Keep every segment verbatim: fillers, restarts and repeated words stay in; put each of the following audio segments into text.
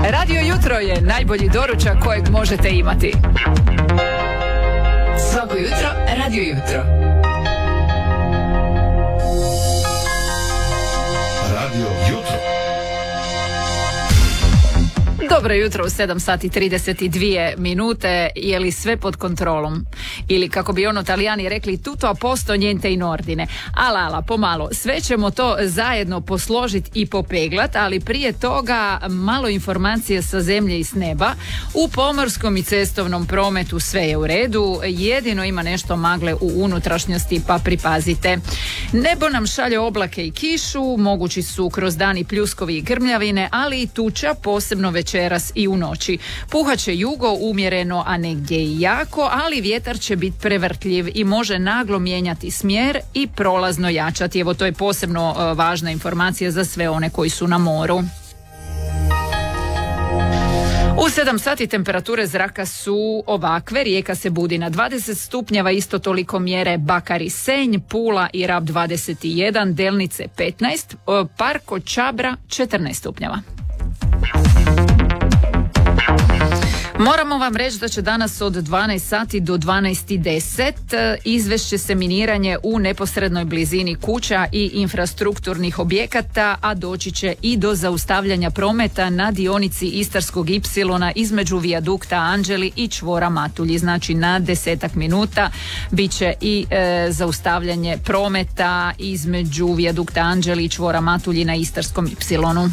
Radio Jutro je najbolji doručak kojeg možete imati. Svako jutro, Radio Jutro. Radio Jutro. Dobro jutro u sedam sati trideset dvije minute. Je li sve pod kontrolom? Ili kako bi ono Talijani rekli, tutto a posto, niente in ordine. Ala, ala, pomalo. Sve ćemo to zajedno posložiti i popeglat, ali prije toga malo informacije sa zemlje i s neba. U pomorskom i cestovnom prometu sve je u redu, jedino ima nešto magle u unutrašnjosti, pa pripazite. Nebo nam šalje oblake i kišu, mogući su kroz dani pljuskovi i grmljavine, ali i tuča, posebno večeras i u noći. Puhaće jugo umjereno, a negdje i jako, ali vjetar će biti prevrtljiv i može naglo mijenjati smjer i prolazno jačati. Evo, to je posebno uh, važna informacija za sve one koji su na moru. U sedam sati temperature zraka su ovakve. Rijeka se budi na dvadeset stupnjeva, isto toliko mjere Bakar i Senj, Pula i Rab dvadeset jedan, Delnice petnaest, Parko Čabra četrnaest stupnjeva. Moramo vam reći da će danas od dvanaest sati do dvanaest i deset izvešće se miniranje u neposrednoj blizini kuća i infrastrukturnih objekata, a doći će i do zaustavljanja prometa na dionici Istarskog ipsilona između vijadukta Anđeli i čvora Matulji. Znači na desetak minuta bit će i e, zaustavljanje prometa između vijadukta Anđeli i čvora Matulji na Istarskom ipsilonu.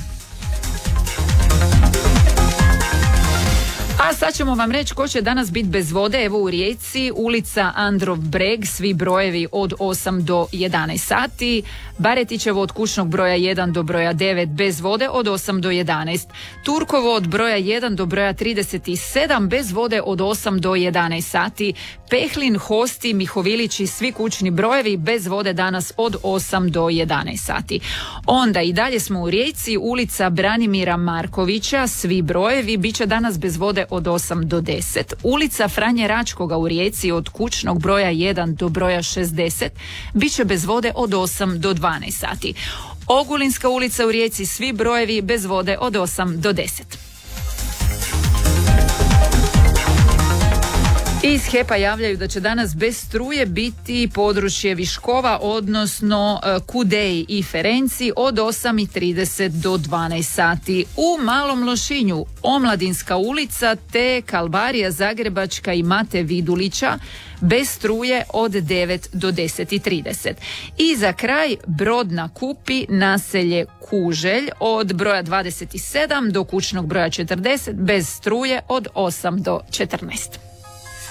A sad ćemo vam reći ko će danas biti bez vode. Evo u Rijeci, ulica Androv Breg, svi brojevi od osam do jedanaest sati. Baretićevo od kućnog broja jedan do broja devet bez vode od osam do jedanaest. Turkovo od broja jedan do broja trideset sedam bez vode od osam do jedanaest sati. Pehlin, Hosti, Mihovilići, svi kućni brojevi bez vode danas od osam do jedanaest sati. Onda i dalje smo u Rijeci, ulica Branimira Markovića, svi brojevi bit će danas bez vode od osam do deset. Ulica Franje Račkoga u Rijeci od kućnog broja jedan do broja šezdeset bit će bez vode od osam do dvanaest sati. Ogulinska ulica u Rijeci, svi brojevi bez vode od osam do deset. Iz HEP-a javljaju da će danas bez struje biti područje Viškova, odnosno Kudeji i Ferenci od osam i trideset do dvanaest sati. U Malom Lošinju Omladinska ulica te Kalvarija Zagrebačka i Mate Vidulića bez struje od devet do deset i trideset. I za kraj Brod na Kupi, naselje Kuželj od broja dvadeset sedam do kućnog broja četrdeset bez struje od osam do četrnaest.